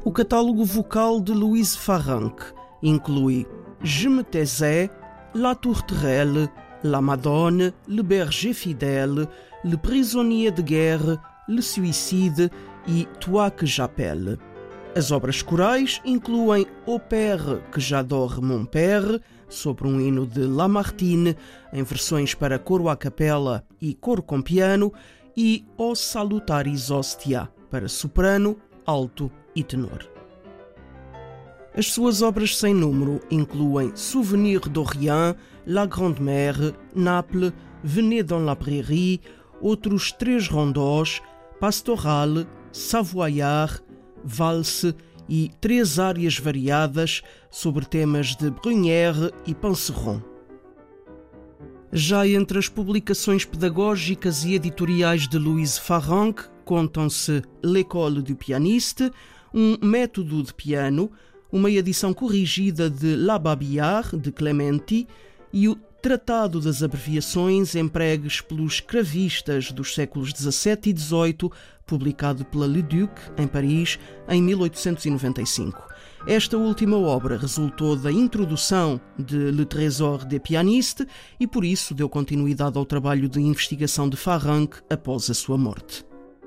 O catálogo vocal de Louise Farrenc inclui Je me taisais, La Tourterelle, La Madone, Le Berger fidèle, Le prisonnier de guerre, Le suicide e Toi que j'appelle. As obras corais incluem Au Père que j'adore mon père, sobre um hino de Lamartine, em versões para coro a capela e coro com piano, e O Salutaris Hostia, para soprano, alto e tenor. As suas obras sem número incluem Souvenir d'Orient, La Grande Mère, Naples, Venez dans la Prairie, outros 3 rondeaux, Pastoral, Savoyard, Valse e 3 áreas variadas sobre temas de Brunière e Panseron. Já entre as publicações pedagógicas e editoriais de Louise Farrenc contam-se L'École du pianiste, um método de piano, uma edição corrigida de La Babillard, de Clementi, e o Tratado das Abreviações empregues pelos cravistas dos séculos XVII e XVIII, publicado pela Leduc, em Paris, em 1895. Esta última obra resultou da introdução de Le Trésor des Pianistes e, por isso, deu continuidade ao trabalho de investigação de Farrenc após a sua morte.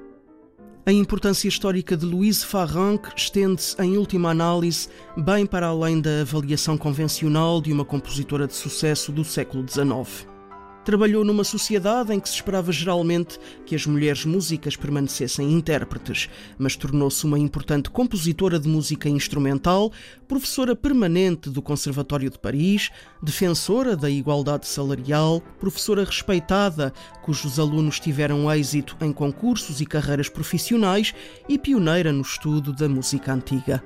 A importância histórica de Louise Farrenc estende-se, em última análise, bem para além da avaliação convencional de uma compositora de sucesso do século XIX. Trabalhou numa sociedade em que se esperava geralmente que as mulheres músicas permanecessem intérpretes, mas tornou-se uma importante compositora de música instrumental, professora permanente do Conservatório de Paris, defensora da igualdade salarial, professora respeitada, cujos alunos tiveram êxito em concursos e carreiras profissionais e pioneira no estudo da música antiga.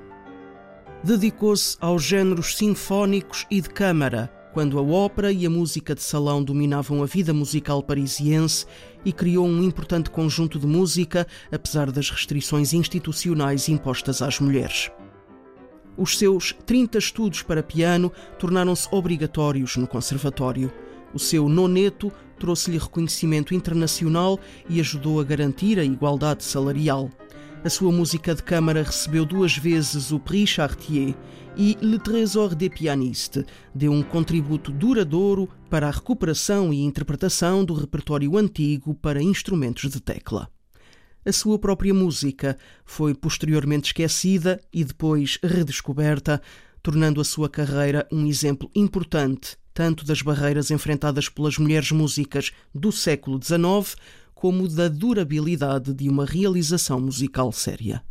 Dedicou-se aos géneros sinfónicos e de câmara, quando a ópera e a música de salão dominavam a vida musical parisiense, e criou um importante conjunto de música, apesar das restrições institucionais impostas às mulheres. Os seus 30 estudos para piano tornaram-se obrigatórios no conservatório. O seu noneto trouxe-lhe reconhecimento internacional e ajudou a garantir a igualdade salarial. A sua música de câmara recebeu 2 vezes o Prix Chartier e Le Trésor des Pianistes deu um contributo duradouro para a recuperação e interpretação do repertório antigo para instrumentos de tecla. A sua própria música foi posteriormente esquecida e depois redescoberta, tornando a sua carreira um exemplo importante tanto das barreiras enfrentadas pelas mulheres músicas do século XIX como da durabilidade de uma realização musical séria.